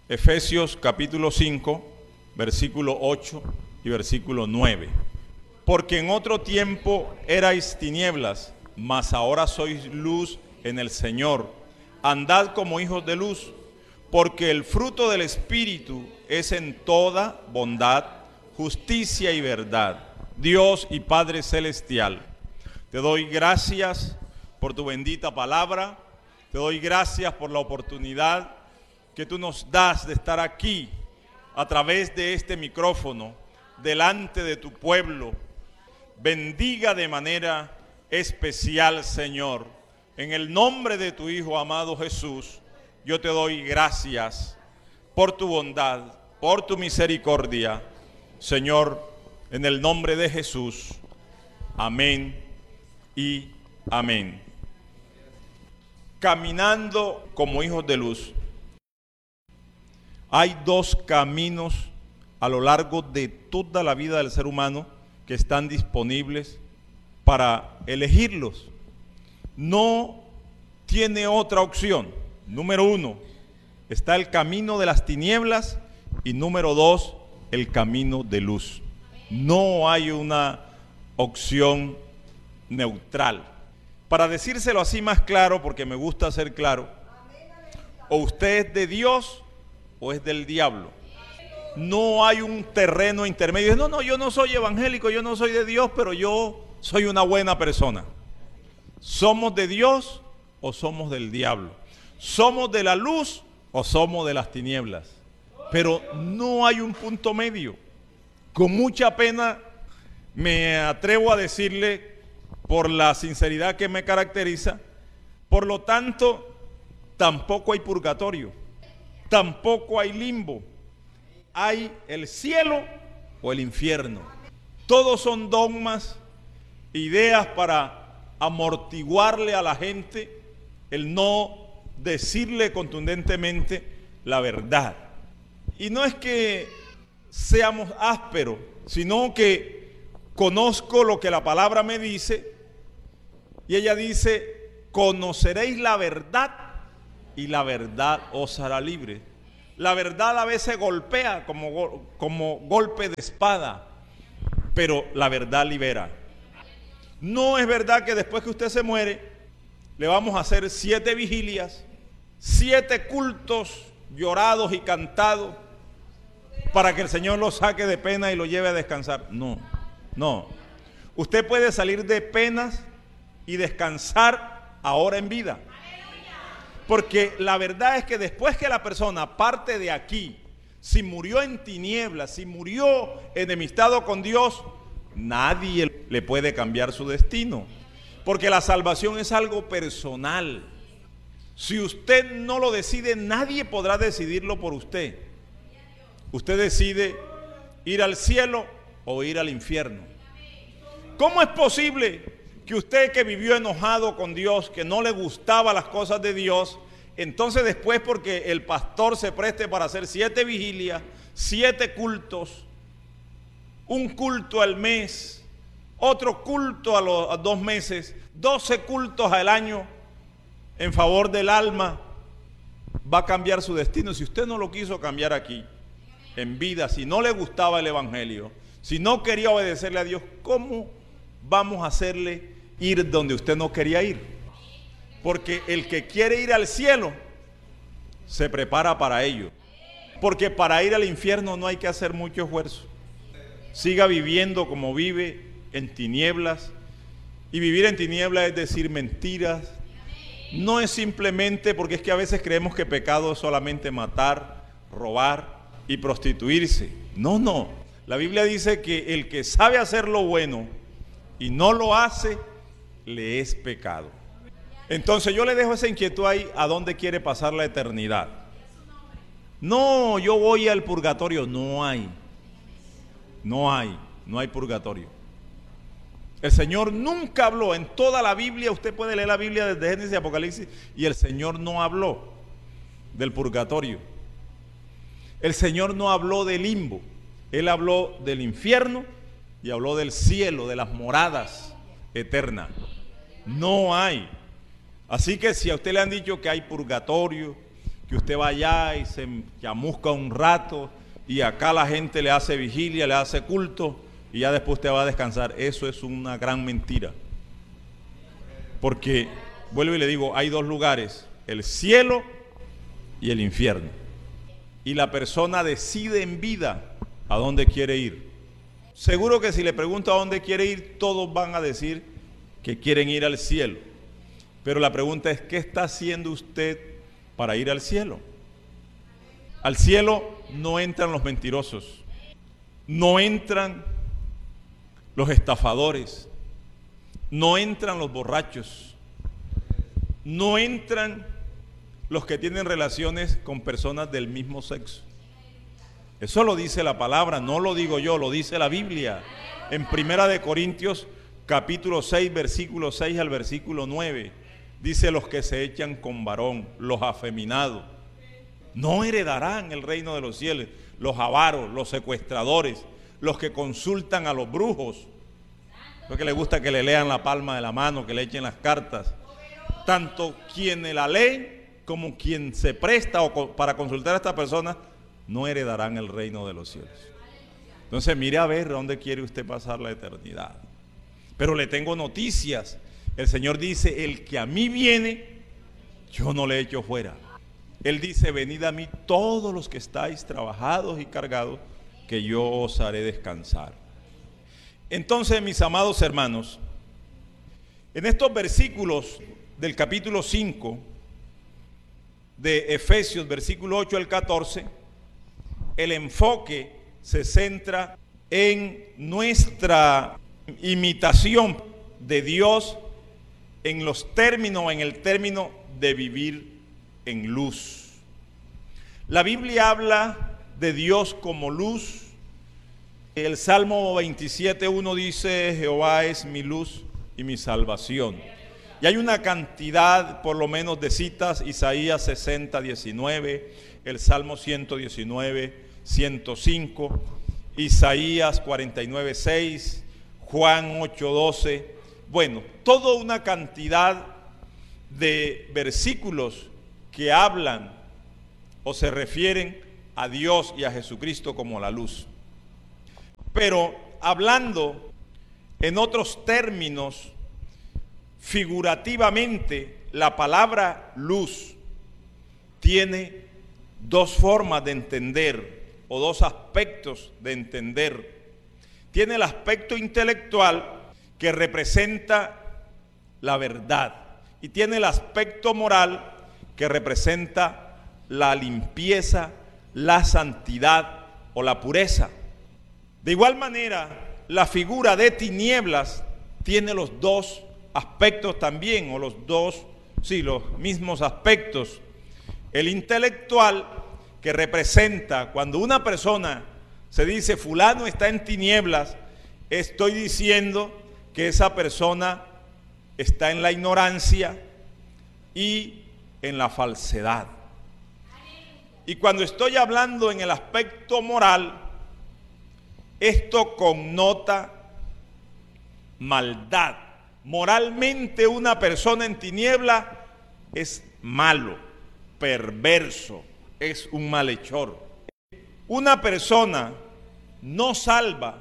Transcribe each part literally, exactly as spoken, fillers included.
Efesios capítulo cinco, versículo ocho y versículo nueve. Porque en otro tiempo erais tinieblas, mas ahora sois luz en el Señor. Andad como hijos de luz, porque el fruto del Espíritu es en toda bondad, justicia y verdad. Dios y Padre Celestial, te doy gracias por tu bendita palabra, te doy gracias por la oportunidad que tú nos das de estar aquí a través de este micrófono, delante de tu pueblo. Bendiga de manera especial, Señor. En el nombre de tu Hijo amado Jesús, yo te doy gracias por tu bondad, por tu misericordia. Señor, en el nombre de Jesús. Amén y amén. Caminando como hijos de luz. Hay dos caminos a lo largo de toda la vida del ser humano que están disponibles para elegirlos. No tiene otra opción. Número uno, está el camino de las tinieblas y número dos, el camino de luz. No hay una opción neutral. Para decírselo así más claro, porque me gusta ser claro, o usted es de Dios o es del diablo. No hay un terreno intermedio. No, no, yo no soy evangélico, yo no soy de Dios, pero yo soy una buena persona. ¿Somos de Dios o somos del diablo? ¿Somos de la luz o somos de las tinieblas? Pero no hay un punto medio. Con mucha pena me atrevo a decirle, por la sinceridad que me caracteriza, por lo tanto, tampoco hay purgatorio. Tampoco hay limbo. Hay el cielo o el infierno. Todos son dogmas, ideas para amortiguarle a la gente el no decirle contundentemente la verdad. Y no es que seamos ásperos, sino que conozco lo que la palabra me dice, y ella dice: conoceréis la verdad y la verdad os hará libre. La verdad a veces golpea como, como golpe de espada, pero la verdad libera. No es verdad que después que usted se muere, le vamos a hacer siete vigilias, siete cultos llorados y cantados para que el Señor lo saque de pena y lo lleve a descansar. No, no. Usted puede salir de penas y descansar ahora en vida. Porque la verdad es que después que la persona parte de aquí, si murió en tinieblas, si murió enemistado con Dios, nadie le puede cambiar su destino. Porque la salvación es algo personal. Si usted no lo decide, nadie podrá decidirlo por usted. Usted decide ir al cielo o ir al infierno. ¿Cómo es posible que usted, que vivió enojado con Dios, que no le gustaban las cosas de Dios, entonces después, porque el pastor se preste para hacer siete vigilias, siete cultos, un culto al mes, otro culto a los a dos meses, doce cultos al año en favor del alma, va a cambiar su destino? Si usted no lo quiso cambiar aquí, en vida, si no le gustaba el evangelio, si no quería obedecerle a Dios, ¿cómo vamos a hacerle ir donde usted no quería ir? Porque el que quiere ir al cielo se prepara para ello. Porque para ir al infierno no hay que hacer mucho esfuerzo. Siga viviendo como vive, en tinieblas. Y vivir en tinieblas es decir mentiras. No es simplemente, porque es que a veces creemos que pecado es solamente matar, robar y prostituirse. No, no. La Biblia dice que el que sabe hacer lo bueno y no lo hace, le es pecado. Entonces yo le dejo esa inquietud ahí: ¿a dónde quiere pasar la eternidad? No, yo voy al purgatorio. No hay. No hay. No hay purgatorio. El Señor nunca habló. En toda la Biblia, usted puede leer la Biblia desde Génesis y Apocalipsis, y el Señor no habló del purgatorio. El Señor no habló del limbo. Él habló del infierno y habló del cielo, de las moradas eternas. No hay. Así que si a usted le han dicho que hay purgatorio, que usted va allá y se chamusca un rato y acá la gente le hace vigilia, le hace culto y ya después usted va a descansar. Eso es una gran mentira. Porque, vuelvo y le digo, hay dos lugares, el cielo y el infierno. Y la persona decide en vida a dónde quiere ir. Seguro que si le pregunto a dónde quiere ir, todos van a decir que quieren ir al cielo. Pero la pregunta es, ¿qué está haciendo usted para ir al cielo? Al cielo no entran los mentirosos, no entran los estafadores, no entran los borrachos, no entran los que tienen relaciones con personas del mismo sexo. Eso lo dice la palabra, no lo digo yo, lo dice la Biblia. En Primera de Corintios, capítulo seis, versículo seis al versículo nueve, dice: los que se echan con varón, los afeminados, no heredarán el reino de los cielos. Los avaros, los secuestradores, los que consultan a los brujos, porque les gusta que le lean la palma de la mano, que le echen las cartas. Tanto quienes la leen como quien se presta o para consultar a esta persona no heredarán el reino de los cielos. Entonces mire a ver dónde quiere usted pasar la eternidad. Pero le tengo noticias. El Señor dice: el que a mí viene, yo no le echo fuera. Él dice: venid a mí todos los que estáis trabajados y cargados, que yo os haré descansar. Entonces, mis amados hermanos, en estos versículos del capítulo cinco de Efesios, versículo ocho al catorce, el enfoque se centra en nuestra imitación de Dios en los términos, en el término de vivir en luz. La Biblia habla de Dios como luz. El Salmo veintisiete uno dice: Jehová es mi luz y mi salvación. Y hay una cantidad, por lo menos, de citas: Isaías sesenta, diecinueve, el Salmo ciento diecinueve, ciento cinco, Isaías cuarenta y nueve, seis, Juan ocho, doce. Bueno, toda una cantidad de versículos que hablan o se refieren a Dios y a Jesucristo como la luz. Pero hablando en otros términos, figurativamente, la palabra luz tiene dos formas de entender o dos aspectos de entender. Tiene el aspecto intelectual, que representa la verdad, y tiene el aspecto moral, que representa la limpieza, la santidad o la pureza. De igual manera, la figura de tinieblas tiene los dos aspectos también, o los dos, sí, los mismos aspectos. El intelectual, que representa cuando una persona se dice fulano está en tinieblas, estoy diciendo que esa persona está en la ignorancia y en la falsedad. Y cuando estoy hablando en el aspecto moral, esto connota maldad. Moralmente, una persona en tiniebla es malo, perverso, es un malhechor. Una persona no salva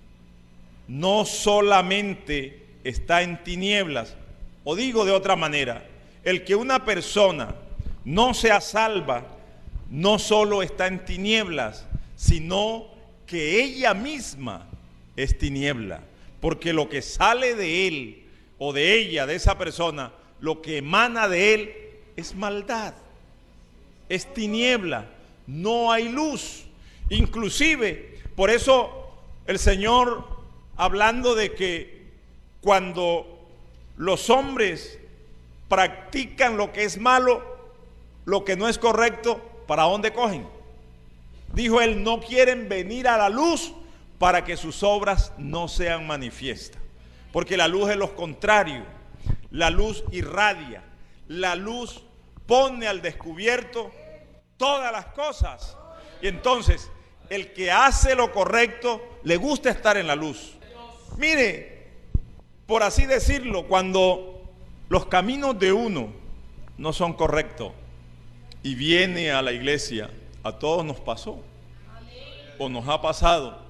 no solamente está en tinieblas, o digo de otra manera, el que una persona no sea salva no solo está en tinieblas, sino que ella misma es tiniebla, porque lo que sale de él o de ella, de esa persona, lo que emana de él es maldad, es tiniebla, no hay luz. Inclusive, por eso el Señor, hablando de que cuando los hombres practican lo que es malo, lo que no es correcto, ¿para dónde cogen? Dijo él: no quieren venir a la luz para que sus obras no sean manifiestas. Porque la luz es lo contrario. La luz irradia. La luz pone al descubierto todas las cosas. Y entonces, el que hace lo correcto, le gusta estar en la luz. Mire, por así decirlo, cuando los caminos de uno no son correctos, y viene a la iglesia, a todos nos pasó o nos ha pasado.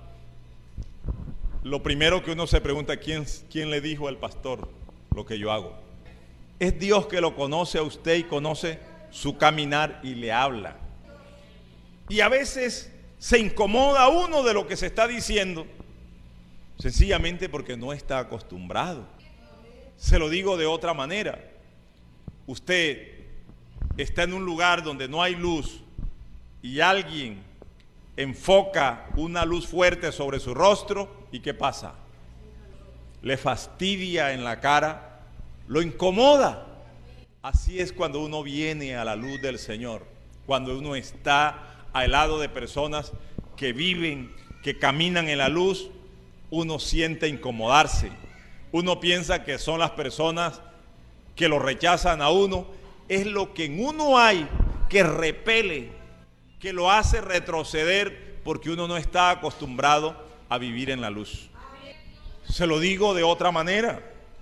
Lo primero que uno se pregunta, ¿quién, quién le dijo al pastor lo que yo hago? Es Dios que lo conoce a usted y conoce su caminar y le habla. Y a veces se incomoda uno de lo que se está diciendo, sencillamente porque no está acostumbrado. Se lo digo de otra manera. Usted está en un lugar donde no hay luz y alguien enfoca una luz fuerte sobre su rostro, ¿y qué pasa? Le fastidia en la cara, lo incomoda. Así es cuando uno viene a la luz del Señor, cuando uno está al lado de personas que viven, que caminan en la luz, uno siente incomodarse. Uno piensa que son las personas que lo rechazan a uno. Es lo que en uno hay que repele, que lo hace retroceder, porque uno no está acostumbrado a vivir en la luz. Se lo digo de otra manera.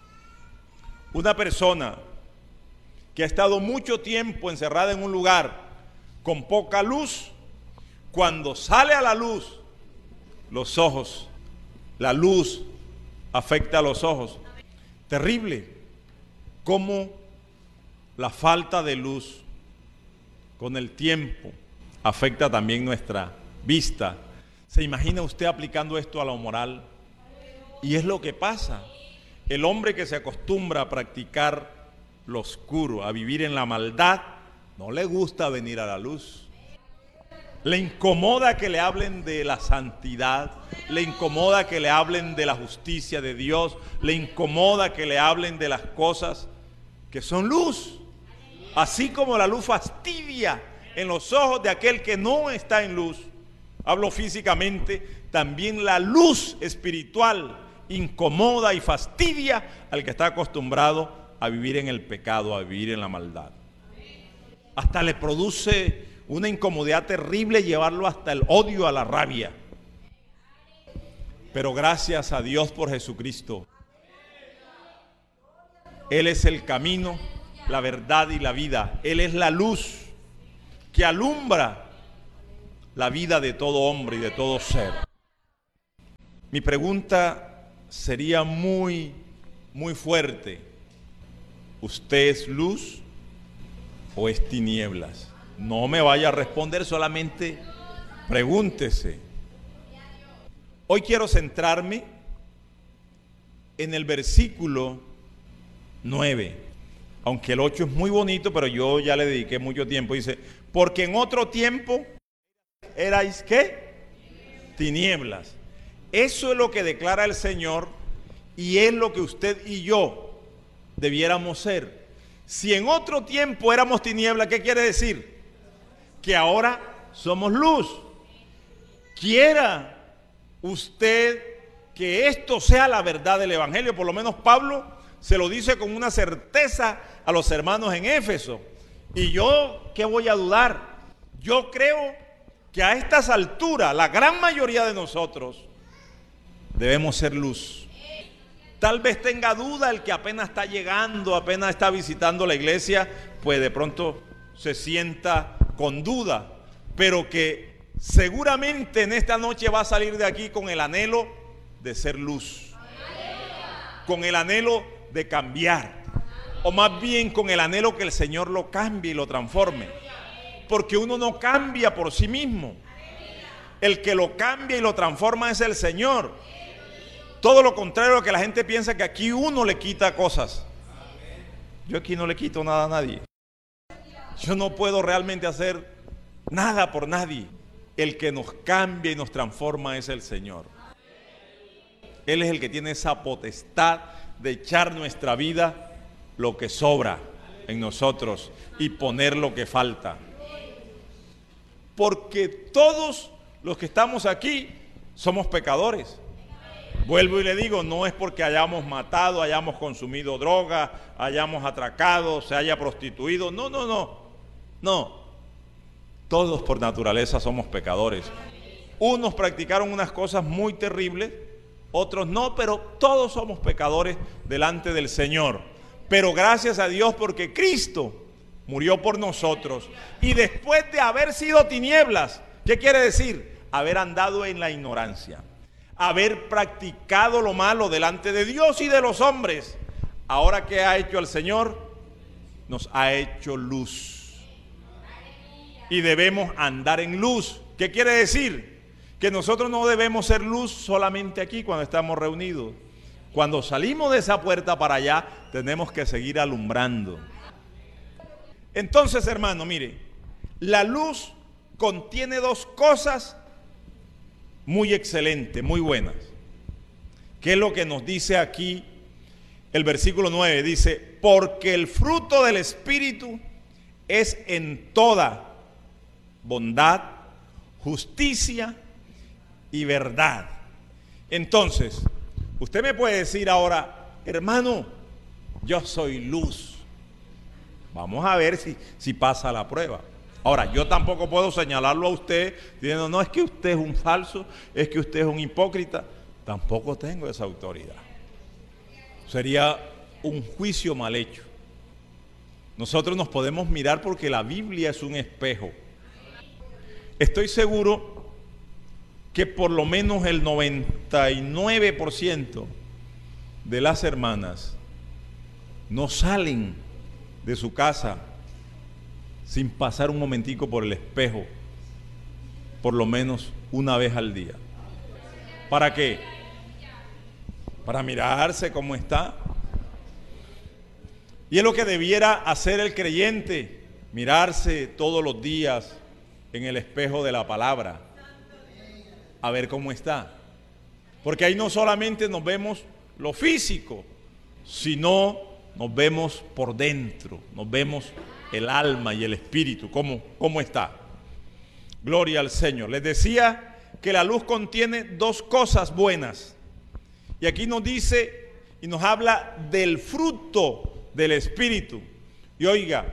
Una persona que ha estado mucho tiempo encerrada en un lugar con poca luz, cuando sale a la luz, los ojos, la luz afecta a los ojos. Terrible cómo la falta de luz con el tiempo afecta también nuestra vista. ¿Se imagina usted aplicando esto a lo moral? Y es lo que pasa. El hombre que se acostumbra a practicar lo oscuro, a vivir en la maldad, no le gusta venir a la luz. Le incomoda que le hablen de la santidad, le incomoda que le hablen de la justicia de Dios, le incomoda que le hablen de las cosas que son luz. Así como la luz fastidia en los ojos de aquel que no está en luz, hablo físicamente, también la luz espiritual incomoda y fastidia al que está acostumbrado a vivir en el pecado, a vivir en la maldad. Hasta le produce una incomodidad terrible llevarlo hasta el odio, a la rabia. Pero gracias a Dios por Jesucristo. Él es el camino, la verdad y la vida. Él es la luz que alumbra la vida de todo hombre y de todo ser. Mi pregunta sería muy, muy fuerte. ¿Usted es luz o es tinieblas? No me vaya a responder, solamente pregúntese. Hoy quiero centrarme en el versículo nueve, aunque el ocho es muy bonito, pero yo ya le dediqué mucho tiempo. Dice, porque en otro tiempo erais ¿qué? Tinieblas. Eso es lo que declara el Señor y es lo que usted y yo debiéramos ser. Si en otro tiempo éramos tinieblas, ¿qué quiere decir? Que ahora somos luz. Quiera usted que esto sea la verdad del Evangelio. Por lo menos Pablo se lo dice con una certeza a los hermanos en Éfeso. Y yo, ¿qué voy a dudar? Yo creo que a estas alturas, la gran mayoría de nosotros debemos ser luz. Tal vez tenga duda el que apenas está llegando, apenas está visitando la iglesia, pues de pronto se sienta con duda, pero que seguramente en esta noche va a salir de aquí con el anhelo de ser luz, con el anhelo de cambiar, o más bien con el anhelo que el Señor lo cambie y lo transforme, porque uno no cambia por sí mismo, el que lo cambia y lo transforma es el Señor. Todo lo contrario a lo que la gente piensa, que aquí uno le quita cosas. Yo aquí no le quito nada a nadie. Yo no puedo realmente hacer nada por nadie. El que nos cambia y nos transforma es el Señor. Él es el que tiene esa potestad de echar nuestra vida lo que sobra en nosotros y poner lo que falta. Porque todos los que estamos aquí somos pecadores. Vuelvo y le digo, no es porque hayamos matado, hayamos consumido droga, hayamos atracado, se haya prostituido. No, no, no. No. Todos por naturaleza somos pecadores. Unos practicaron unas cosas muy terribles, otros no, pero todos somos pecadores delante del Señor. Pero gracias a Dios porque Cristo murió por nosotros. Y después de haber sido tinieblas, ¿qué quiere decir? Haber andado en la ignorancia, haber practicado lo malo delante de Dios y de los hombres. Ahora, ¿qué ha hecho el Señor? Nos ha hecho luz. Y debemos andar en luz. ¿Qué quiere decir? Que nosotros no debemos ser luz solamente aquí cuando estamos reunidos. Cuando salimos de esa puerta para allá, tenemos que seguir alumbrando. Entonces, hermano, mire, la luz contiene dos cosas muy excelentes, muy buenas. ¿Qué es lo que nos dice aquí el versículo nueve? Dice, porque el fruto del Espíritu es en toda bondad, justicia y verdad. Entonces, usted me puede decir ahora, hermano, yo soy luz. Vamos a ver si, si pasa la prueba. Ahora, yo tampoco puedo señalarlo a usted diciendo, no, es que usted es un falso, es que usted es un hipócrita. Tampoco tengo esa autoridad. Sería un juicio mal hecho. Nosotros nos podemos mirar porque la Biblia es un espejo. Estoy seguro que por lo menos el noventa y nueve por ciento de las hermanas no salen de su casa sin pasar un momentico por el espejo, por lo menos una vez al día. ¿Para qué? Para mirarse cómo está. Y es lo que debiera hacer el creyente, mirarse todos los días en el espejo de la palabra, a ver cómo está. Porque ahí no solamente nos vemos lo físico, sino nos vemos por dentro, nos vemos el alma y el espíritu, cómo, cómo está. Gloria al Señor. Les decía que la luz contiene dos cosas buenas. Y aquí nos dice y nos habla del fruto del Espíritu. Y oiga,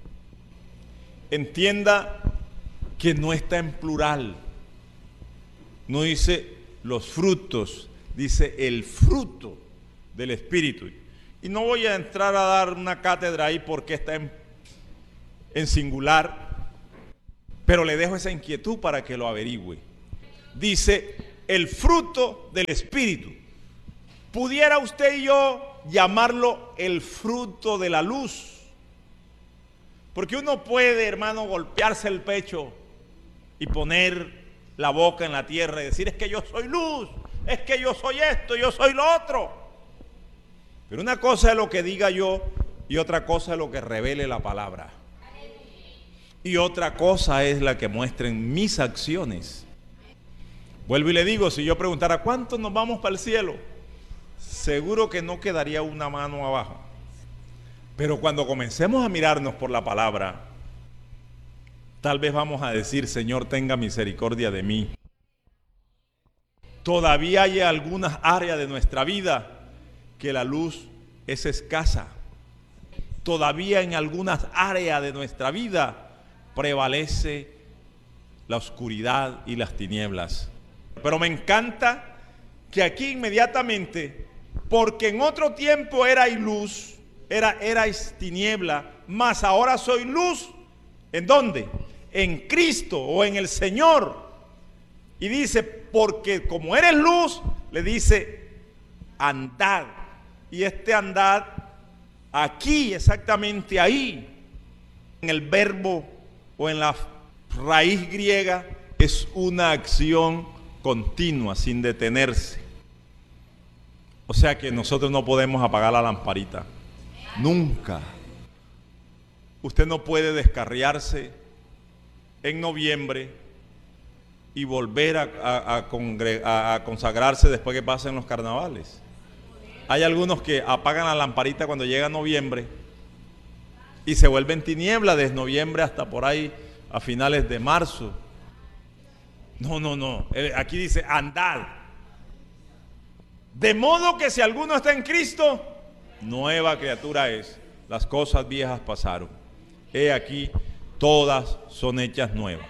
entienda que no está en plural. No dice los frutos, dice el fruto del Espíritu. Y no voy a entrar a dar una cátedra ahí porque está en, en singular, pero le dejo esa inquietud para que lo averigüe. Dice el fruto del Espíritu. Pudiera usted y yo llamarlo el fruto de la luz. Porque uno puede, hermano, golpearse el pecho y poner la boca en la tierra y decir, es que yo soy luz, es que yo soy esto, yo soy lo otro. Pero una cosa es lo que diga yo y otra cosa es lo que revele la palabra. Y otra cosa es la que muestren mis acciones. Vuelvo y le digo, si yo preguntara, ¿cuántos nos vamos para el cielo? Seguro que no quedaría una mano abajo. Pero cuando comencemos a mirarnos por la palabra, tal vez vamos a decir, Señor, tenga misericordia de mí. Todavía hay algunas áreas de nuestra vida que la luz es escasa. Todavía en algunas áreas de nuestra vida prevalece la oscuridad y las tinieblas. Pero me encanta que aquí inmediatamente, porque en otro tiempo erais luz, era, erais tiniebla, mas ahora soy luz. ¿En dónde? En Cristo o en el Señor. Y dice, porque como eres luz, le dice, andad. Y este andad, aquí, exactamente ahí, en el verbo o en la raíz griega, es una acción continua, sin detenerse. O sea que nosotros no podemos apagar la lamparita. Nunca. Usted no puede descarriarse en noviembre y volver a, a, a, congre, a, a consagrarse después que pasen los carnavales. Hay algunos que apagan la lamparita cuando llega noviembre y se vuelven tiniebla desde noviembre hasta por ahí a finales de marzo. No, no, no. Aquí dice andad. De modo que si alguno está en Cristo, nueva criatura es. Las cosas viejas pasaron. He aquí, todas son hechas nuevas.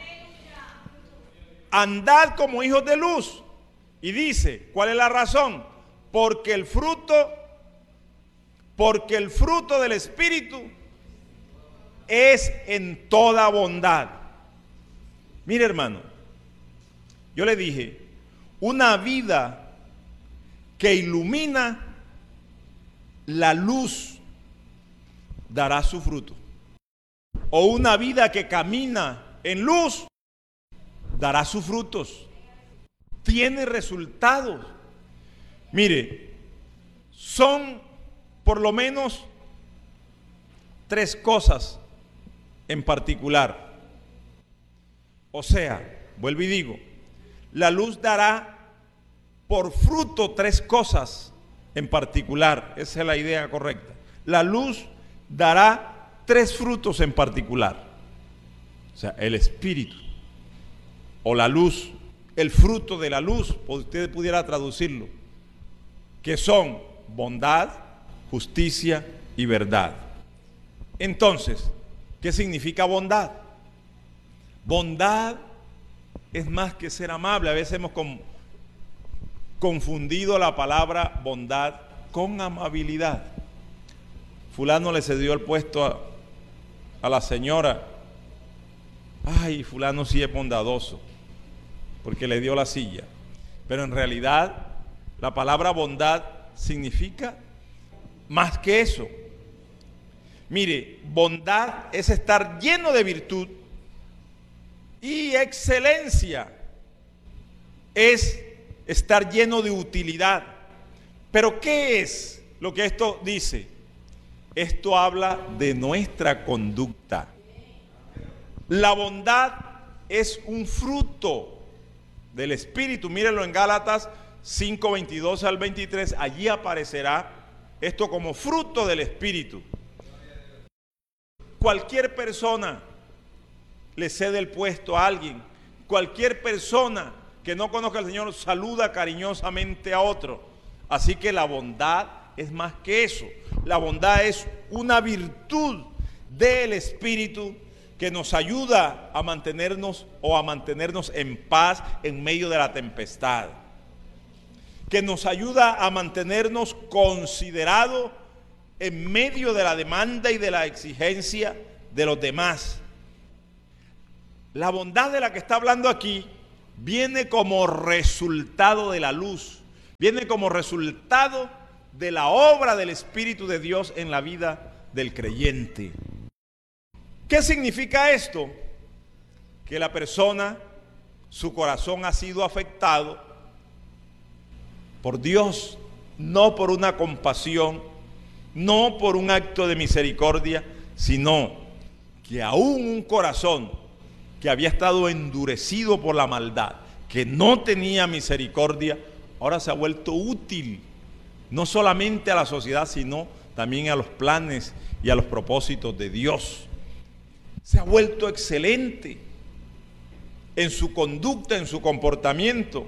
Andad como hijos de luz. Y dice, ¿cuál es la razón? Porque el fruto, porque el fruto del Espíritu es en toda bondad. Mire, hermano, yo le dije, una vida que ilumina la luz dará su fruto. O una vida que camina en luz dará sus frutos. Tiene resultados. Mire, son por lo menos tres cosas en particular. O sea, vuelvo y digo, la luz dará por fruto tres cosas en particular. Esa es la idea correcta. La luz dará tres frutos en particular. O sea, el espíritu o la luz, el fruto de la luz, usted pudiera traducirlo, que son bondad, justicia y verdad. Entonces, ¿qué significa bondad? Bondad es más que ser amable. A veces hemos con, confundido la palabra bondad con amabilidad. Fulano le cedió el puesto a, a la señora. Ay, fulano sí es bondadoso, porque le dio la silla. Pero en realidad, la palabra bondad significa más que eso. Mire, bondad es estar lleno de virtud y excelencia es estar lleno de utilidad. Pero ¿qué es lo que esto dice? Esto habla de nuestra conducta. La bondad es un fruto del Espíritu. Mírenlo en Gálatas cinco, veintidós al veintitrés. Allí aparecerá esto como fruto del Espíritu. Cualquier persona le cede el puesto a alguien. Cualquier persona que no conozca al Señor saluda cariñosamente a otro. Así que la bondad es más que eso. La bondad es una virtud del Espíritu que nos ayuda a mantenernos o a mantenernos en paz en medio de la tempestad. Que nos ayuda a mantenernos considerados en medio de la demanda y de la exigencia de los demás. La bondad de la que está hablando aquí viene como resultado de la luz, viene como resultado de la obra del Espíritu de Dios en la vida del creyente. ¿Qué significa esto? Que la persona, su corazón ha sido afectado por Dios, no por una compasión, no por un acto de misericordia, sino que aún un corazón que había estado endurecido por la maldad, que no tenía misericordia, ahora se ha vuelto útil, no solamente a la sociedad, sino también a los planes y a los propósitos de Dios. Se ha vuelto excelente en su conducta, en su comportamiento.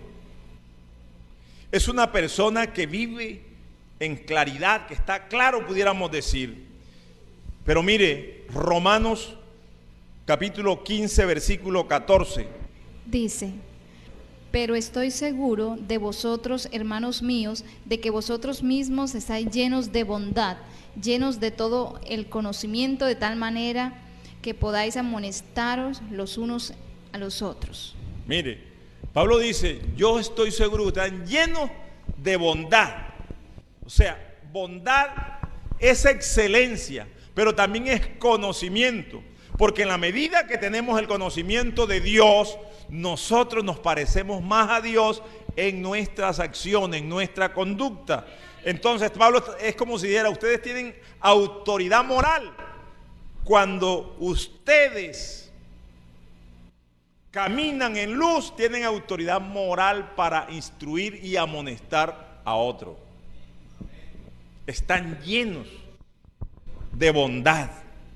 Es una persona que vive en claridad, que está claro, pudiéramos decir. Pero mire, Romanos capítulo quince, versículo catorce. Dice: pero estoy seguro de vosotros, hermanos míos, de que vosotros mismos estáis llenos de bondad, llenos de todo el conocimiento, de tal manera que podáis amonestaros los unos a los otros. Mire, Pablo dice, yo estoy seguro que están llenos de bondad. O sea, bondad es excelencia, pero también es conocimiento. Porque en la medida que tenemos el conocimiento de Dios, nosotros nos parecemos más a Dios en nuestras acciones, en nuestra conducta. Entonces Pablo es como si dijera, ustedes tienen autoridad moral. Cuando ustedes caminan en luz, tienen autoridad moral para instruir y amonestar a otro. Están llenos de bondad,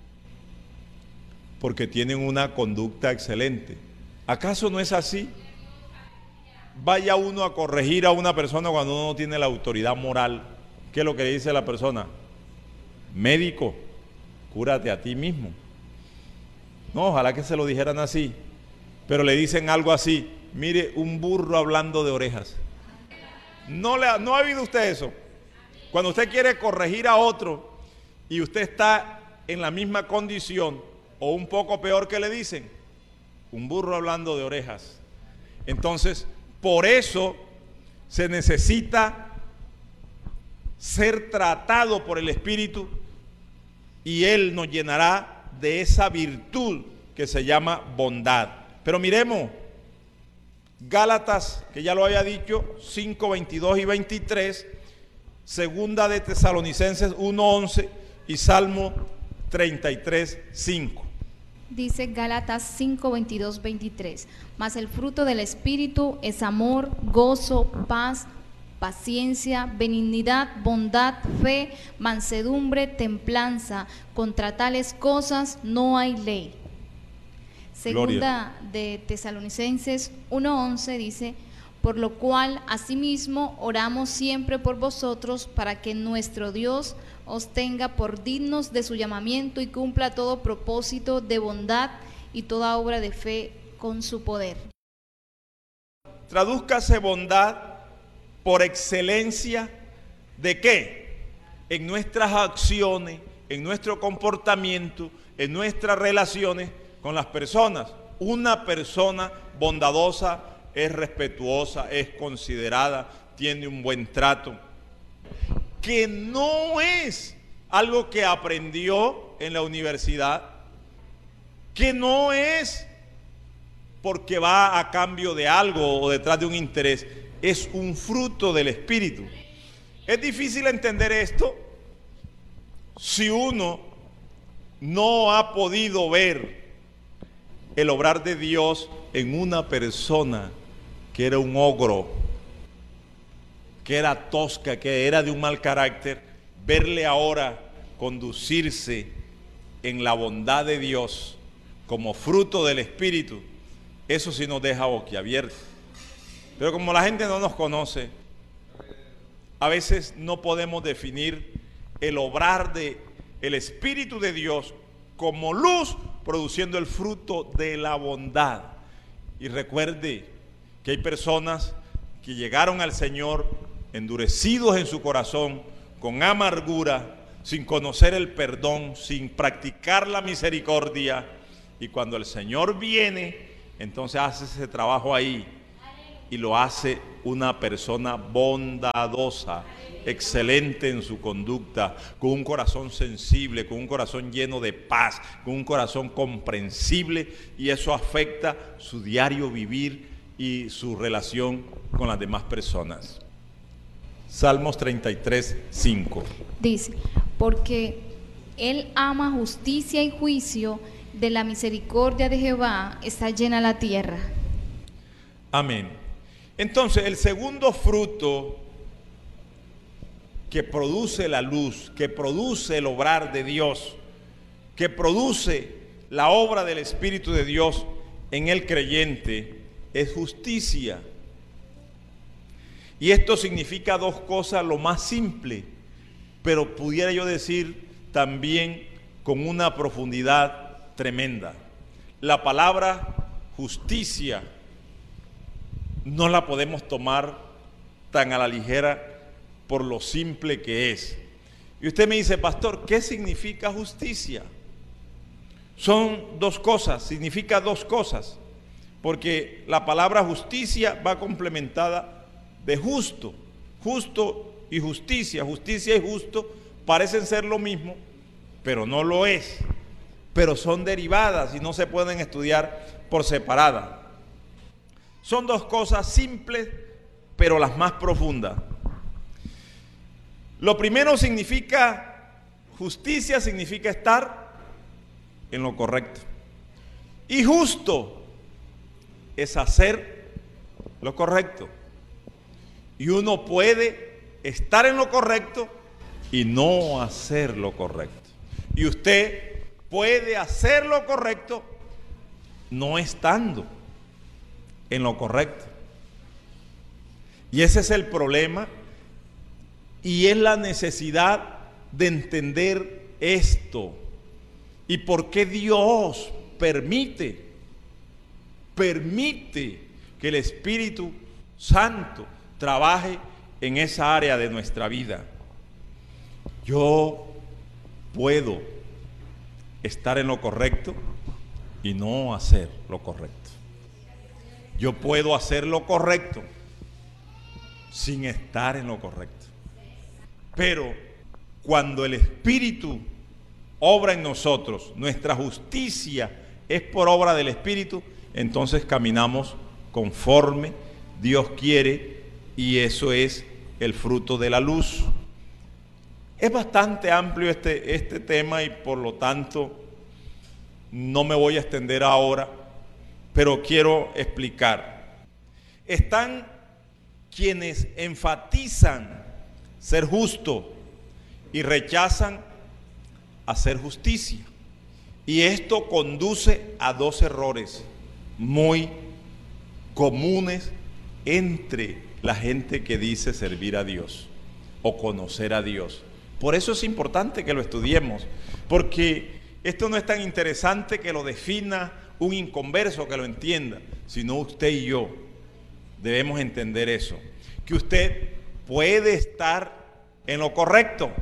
porque tienen una conducta excelente. ¿Acaso no es así? Vaya uno a corregir a una persona cuando uno no tiene la autoridad moral. ¿Qué es lo que le dice la persona? Médico, cúrate a ti mismo. No, ojalá que se lo dijeran así. Pero le dicen algo así, mire, un burro hablando de orejas. ¿No, le ha, ¿No ha habido usted eso? Cuando usted quiere corregir a otro y usted está en la misma condición, O un poco peor, ¿qué le dicen? Un burro hablando de orejas. Entonces, por eso se necesita ser tratado por el Espíritu y Él nos llenará de esa virtud que se llama bondad. Pero miremos, Gálatas, que ya lo había dicho, cinco, veintidós y veintitrés, segunda de Tesalonicenses uno, once y Salmo treinta y tres, cinco. Dice Gálatas cinco, veintidós, veintitrés, mas el fruto del Espíritu es amor, gozo, paz, paciencia, benignidad, bondad, fe, mansedumbre, templanza. Contra tales cosas no hay ley. Segunda Gloria. De Tesalonicenses uno, once dice, por lo cual asimismo oramos siempre por vosotros, para que nuestro Dios os tenga por dignos de su llamamiento y cumpla todo propósito de bondad y toda obra de fe con su poder. Tradúzcase bondad por excelencia ¿de qué? En nuestras acciones, en nuestro comportamiento, en nuestras relaciones con las personas. Una persona bondadosa es respetuosa, es considerada, tiene un buen trato, que no es algo que aprendió en la universidad, que no es porque va a cambio de algo o detrás de un interés, es un fruto del Espíritu. Es difícil entender esto si uno no ha podido ver el obrar de Dios en una persona que era un ogro, que era tosca, que era de un mal carácter. Verle ahora conducirse en la bondad de Dios como fruto del Espíritu, eso sí nos deja boquiabiertos. Pero como la gente no nos conoce, a veces no podemos definir el obrar de el Espíritu de Dios como luz produciendo el fruto de la bondad. Y recuerde que hay personas que llegaron al Señor endurecidos en su corazón, con amargura, sin conocer el perdón, sin practicar la misericordia, y cuando el Señor viene, entonces hace ese trabajo ahí y lo hace una persona bondadosa, excelente en su conducta, con un corazón sensible, con un corazón lleno de paz, con un corazón comprensible, y eso afecta su diario vivir y su relación con las demás personas. Salmos treinta y tres, cinco. Dice, porque Él ama justicia y juicio, de la misericordia de Jehová está llena la tierra. Amén. Entonces, el segundo fruto que produce la luz, que produce el obrar de Dios, que produce la obra del Espíritu de Dios en el creyente, es justicia. Y esto significa dos cosas, lo más simple, pero pudiera yo decir también con una profundidad tremenda. La palabra justicia no la podemos tomar tan a la ligera por lo simple que es. Y usted me dice, pastor, ¿qué significa justicia? Son dos cosas, significa dos cosas, porque la palabra justicia va complementada de justo. Justo y justicia, justicia y justo parecen ser lo mismo, pero no lo es. Pero son derivadas y no se pueden estudiar por separada. Son dos cosas simples, pero las más profundas. Lo primero significa, justicia significa estar en lo correcto. Y justo es hacer lo correcto. Y uno puede estar en lo correcto y no hacer lo correcto. Y usted puede hacer lo correcto no estando en lo correcto. Y ese es el problema, y es la necesidad de entender esto. ¿Y por qué Dios permite, permite que el Espíritu Santo trabaje en esa área de nuestra vida? Yo puedo estar en lo correcto y no hacer lo correcto. Yo puedo hacer lo correcto sin estar en lo correcto. Pero cuando el Espíritu obra en nosotros, nuestra justicia es por obra del Espíritu, entonces caminamos conforme Dios quiere, y eso es el fruto de la luz. Es bastante amplio este, este tema, y por lo tanto no me voy a extender ahora, pero quiero explicar. Están quienes enfatizan ser justo y rechazan hacer justicia. Y esto conduce a dos errores muy comunes entre la gente que dice servir a Dios o conocer a Dios. Por eso es importante que lo estudiemos, porque esto no es tan interesante que lo defina un inconverso que lo entienda, sino usted y yo debemos entender eso, que usted puede estar en lo correcto,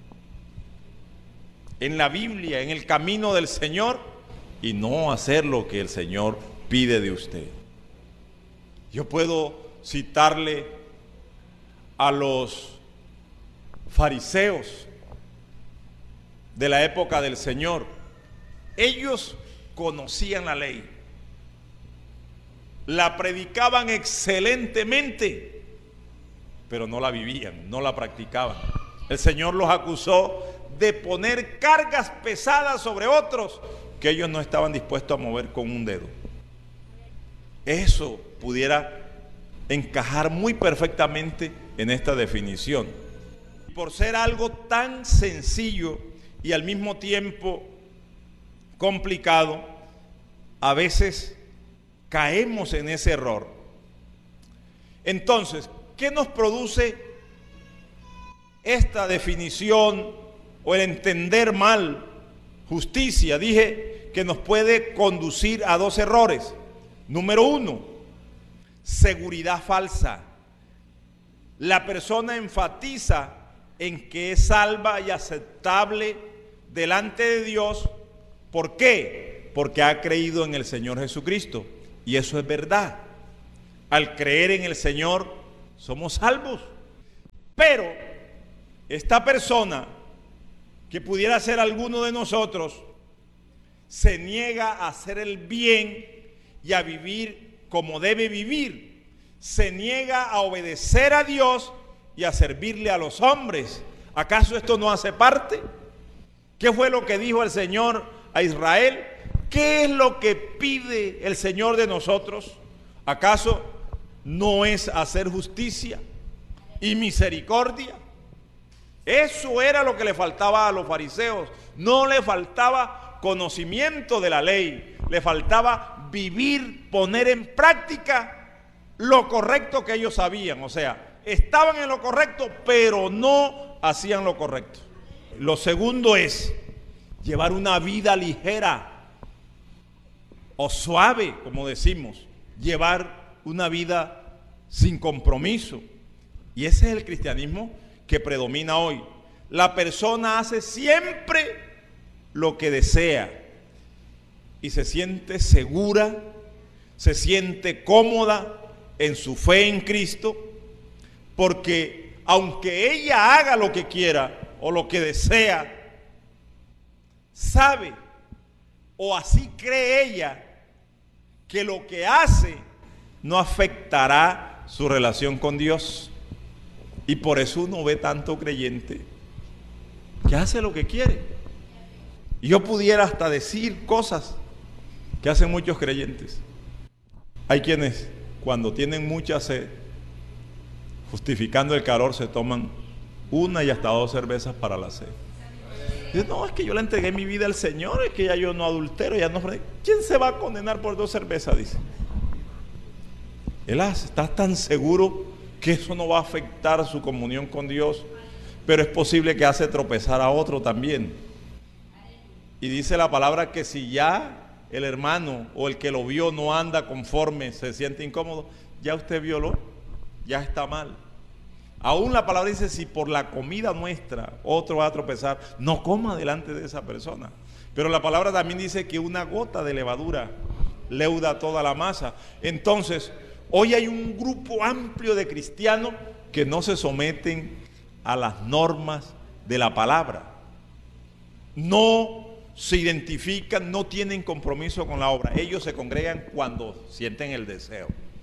en la Biblia, en el camino del Señor, y no hacer lo que el Señor pide de usted. Yo puedo citarle a los fariseos de la época del Señor. Ellos conocían la ley, la predicaban excelentemente, pero no la vivían, no la practicaban. El Señor los acusó de poner cargas pesadas sobre otros que ellos no estaban dispuestos a mover con un dedo. Eso pudiera encajar muy perfectamente en esta definición. Por ser algo tan sencillo y al mismo tiempo complicado, a veces caemos en ese error. Entonces, ¿qué nos produce esta definición o el entender mal justicia? Dije que nos puede conducir a dos errores. Número uno, seguridad falsa. La persona enfatiza en que es salva y aceptable delante de Dios. ¿Por qué? Porque ha creído en el Señor Jesucristo. Y eso es verdad. Al creer en el Señor somos salvos. Pero esta persona, que pudiera ser alguno de nosotros, se niega a hacer el bien y a vivir como debe vivir. Se niega a obedecer a Dios y a servirle a los hombres. ¿Acaso esto no hace parte? ¿Qué fue lo que dijo el Señor a Israel? ¿Qué es lo que pide el Señor de nosotros? ¿Acaso no es hacer justicia y misericordia? Eso era lo que le faltaba a los fariseos. No le faltaba conocimiento de la ley, le faltaba vivir, poner en práctica lo correcto que ellos sabían. O sea, estaban en lo correcto, pero no hacían lo correcto. Lo segundo es llevar una vida ligera o suave, como decimos, llevar una vida sin compromiso. Y ese es el cristianismo que predomina hoy. La persona hace siempre lo que desea y se siente segura, se siente cómoda en su fe en Cristo, porque aunque ella haga lo que quiera o lo que desea, sabe, o así cree ella, que lo que hace no afectará su relación con Dios. Y por eso uno ve tanto creyente que hace lo que quiere. Y yo pudiera hasta decir cosas que hacen muchos creyentes. Hay quienes, cuando tienen mucha sed, justificando el calor, se toman una y hasta dos cervezas para la sed. Dice, no, es que yo le entregué mi vida al Señor, es que ya yo no adultero, ya no... ¿Quién se va a condenar por dos cervezas? Dice. Él está tan seguro que eso no va a afectar su comunión con Dios, pero es posible que hace tropezar a otro también. Y dice la palabra que si ya el hermano o el que lo vio no anda conforme, se siente incómodo, ya usted violó, ya está mal. Aún la palabra dice, si por la comida nuestra otro va a tropezar, no coma delante de esa persona. Pero la palabra también dice que una gota de levadura leuda toda la masa. Entonces, hoy hay un grupo amplio de cristianos que no se someten a las normas de la palabra. No se identifican, no tienen compromiso con la obra. Ellos se congregan cuando sienten el deseo.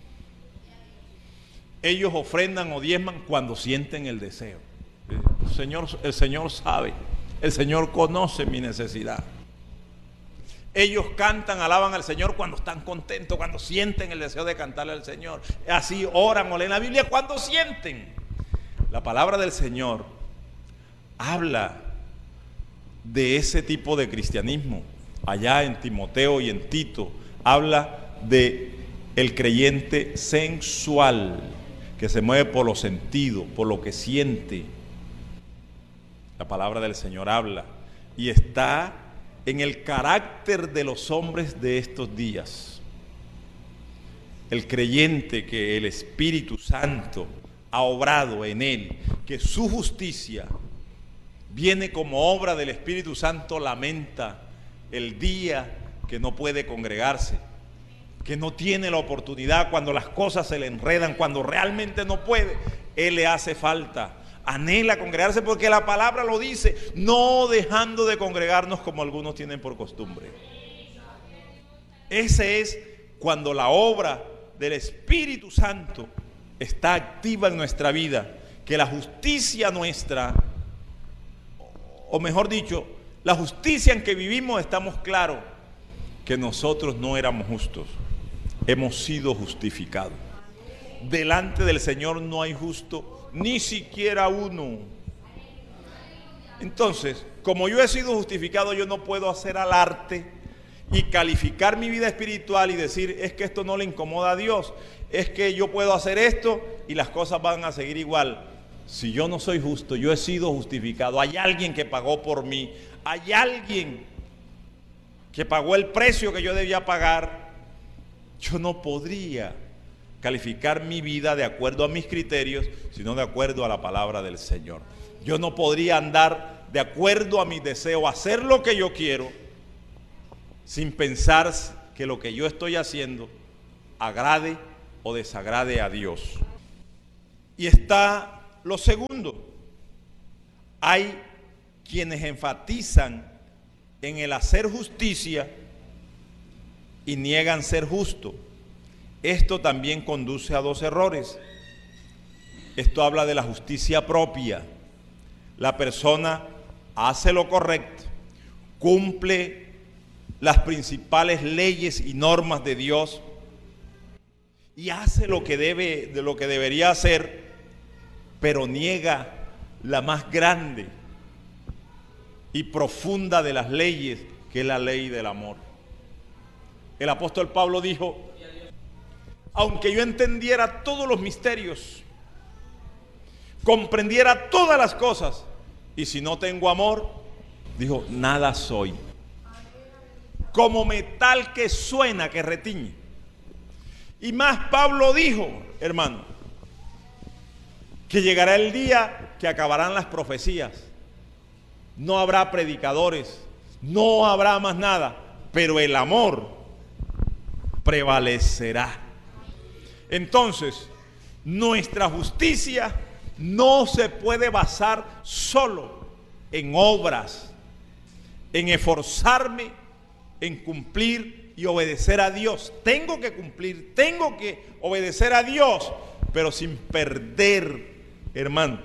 Ellos ofrendan o diezman cuando sienten el deseo. El Señor, el Señor sabe, el Señor conoce mi necesidad. Ellos cantan, alaban al Señor cuando están contentos, cuando sienten el deseo de cantarle al Señor. Así oran o leen la Biblia cuando sienten. La palabra del Señor habla de ese tipo de cristianismo. Allá en Timoteo y en Tito habla de el creyente sensual, que se mueve por los sentidos, por lo que siente. La palabra del Señor habla y está en el carácter de los hombres de estos días. El creyente que el Espíritu Santo ha obrado en él, que su justicia viene como obra del Espíritu Santo, lamenta el día que no puede congregarse, que no tiene la oportunidad, cuando las cosas se le enredan, cuando realmente no puede. Él le hace falta, anhela congregarse porque la palabra lo dice, no dejando de congregarnos como algunos tienen por costumbre. Ese es cuando la obra del Espíritu Santo está activa en nuestra vida, que la justicia nuestra, o mejor dicho, la justicia en que vivimos, estamos claros que nosotros no éramos justos, hemos sido justificados. Delante del Señor no hay justo, ni siquiera uno. Entonces, como yo he sido justificado, yo no puedo hacer alarde y calificar mi vida espiritual y decir, es que esto no le incomoda a Dios, es que yo puedo hacer esto y las cosas van a seguir igual. Si yo no soy justo, yo he sido justificado, hay alguien que pagó por mí, hay alguien que pagó el precio que yo debía pagar. Yo no podría calificar mi vida de acuerdo a mis criterios, sino de acuerdo a la palabra del Señor. Yo no podría andar de acuerdo a mis deseos, hacer lo que yo quiero, sin pensar que lo que yo estoy haciendo agrade o desagrade a Dios. Y está lo segundo, hay quienes enfatizan en el hacer justicia y niegan ser justo. Esto también conduce a dos errores. Esto habla de la justicia propia. La persona hace lo correcto, cumple las principales leyes y normas de Dios y hace lo que debe, de lo que debería hacer, pero niega la más grande y profunda de las leyes, que es la ley del amor. El apóstol Pablo dijo, aunque yo entendiera todos los misterios, comprendiera todas las cosas, y si no tengo amor, dijo, nada soy. Como metal que suena, que retiñe. Y más Pablo dijo, hermano, que llegará el día que acabarán las profecías, no habrá predicadores, no habrá más nada, pero el amor prevalecerá. Entonces, nuestra justicia no se puede basar solo en obras, en esforzarme, en cumplir y obedecer a Dios. Tengo que cumplir, tengo que obedecer a Dios, pero sin perder, hermano,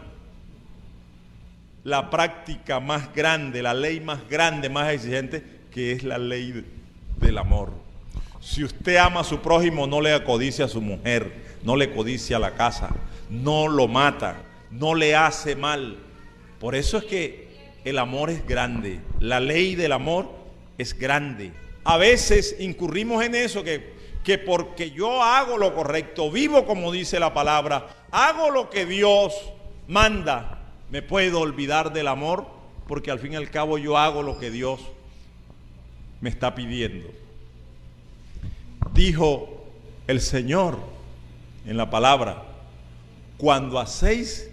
la práctica más grande, la ley más grande, más exigente, que es la ley del amor. Si usted ama a su prójimo, no le codicia a su mujer, no le codicia la casa, no lo mata, no le hace mal. Por eso es que el amor es grande, la ley del amor es grande. A veces incurrimos en eso, que, que porque yo hago lo correcto, vivo como dice la palabra, hago lo que Dios manda, me puedo olvidar del amor, porque al fin y al cabo yo hago lo que Dios me está pidiendo. Dijo el Señor en la palabra, cuando hacéis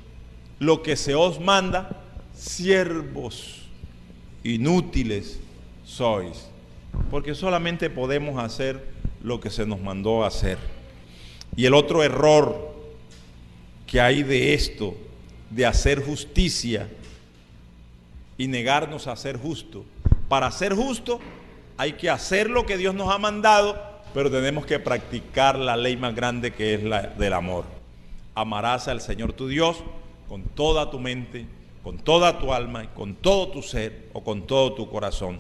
lo que se os manda, siervos inútiles sois, porque solamente podemos hacer lo que se nos mandó hacer. Y el otro error que hay de esto, de hacer justicia y negarnos a ser justo. Para ser justo hay que hacer lo que Dios nos ha mandado, pero tenemos que practicar la ley más grande, que es la del amor. Amarás al Señor tu Dios con toda tu mente, con toda tu alma, con todo tu ser o con todo tu corazón.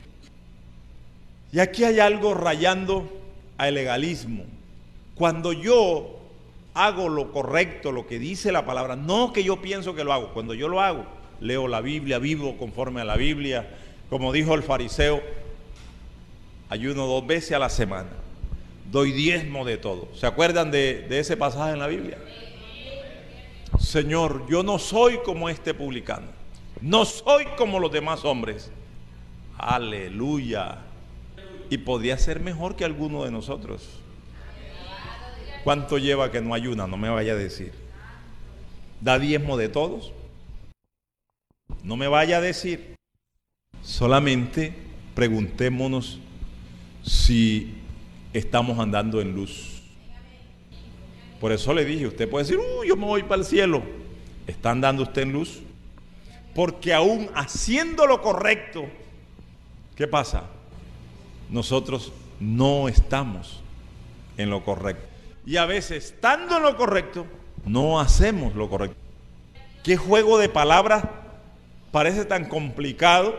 Y aquí hay algo rayando al legalismo. Cuando yo hago lo correcto, lo que dice la palabra, no que yo pienso que lo hago, cuando yo lo hago, leo la Biblia, vivo conforme a la Biblia, como dijo el fariseo, ayuno dos veces a la semana, doy diezmo de todo. ¿Se acuerdan de, de ese pasaje en la Biblia? Señor, yo no soy como este publicano, no soy como los demás hombres. Aleluya. Y podría ser mejor que alguno de nosotros. ¿Cuánto lleva que no ayuna? No me vaya a decir. ¿Da diezmo de todos? No me vaya a decir. Solamente preguntémonos si estamos andando en luz. Por eso le dije, usted puede decir, uh, yo me voy para el cielo. ¿Está andando usted en luz? Porque aún haciendo lo correcto, ¿qué pasa? Nosotros no estamos en lo correcto. Y a veces, estando en lo correcto, no hacemos lo correcto. ¿Qué juego de palabras parece tan complicado?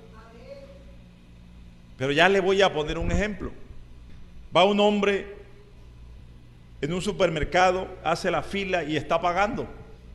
Pero ya le voy a poner un ejemplo. Va un hombre en un supermercado, hace la fila y está pagando.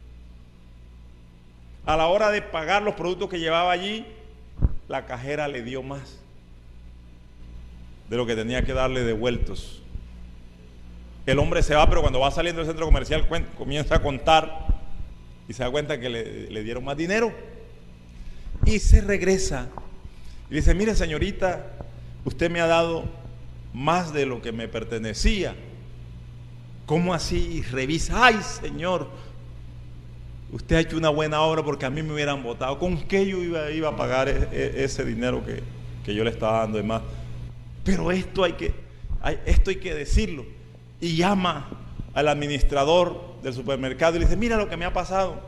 A la hora de pagar los productos que llevaba allí, la cajera le dio más de lo que tenía que darle devueltos. El hombre se va, pero cuando va saliendo del centro comercial comienza a contar y se da cuenta que le, le dieron más dinero. Y se regresa y dice, mire señorita, usted me ha dado más de lo que me pertenecía. ¿Cómo así? Y revisa, ay señor, usted ha hecho una buena obra porque a mí me hubieran votado. ¿Con qué yo iba, iba a pagar e, e, ese dinero que, que yo le estaba dando de más? Pero esto hay que, hay, esto hay que decirlo. Y llama al administrador del supermercado y le dice, mira lo que me ha pasado.